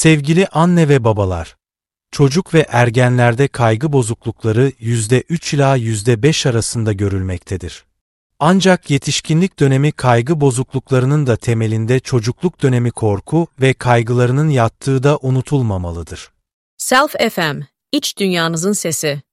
Sevgili anne ve babalar, çocuk ve ergenlerde kaygı bozuklukları %3 ila %5 arasında görülmektedir. Ancak yetişkinlik dönemi kaygı bozukluklarının da temelinde çocukluk dönemi korku ve kaygılarının yattığı da unutulmamalıdır. Self FM, iç dünyanızın sesi.